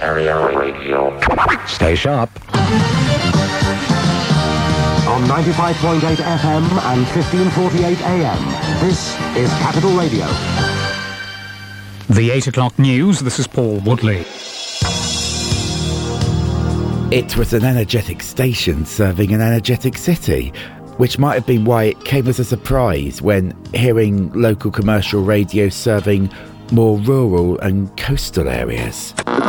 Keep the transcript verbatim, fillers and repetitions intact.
Area Radio. Stay sharp. On ninety-five point eight F M and fifteen forty-eight A M, this is Capital Radio. The eight o'clock news, this is Paul Woodley. It was an energetic station serving an energetic city, which might have been why it came as a surprise when hearing local commercial radio serving more rural and coastal areas.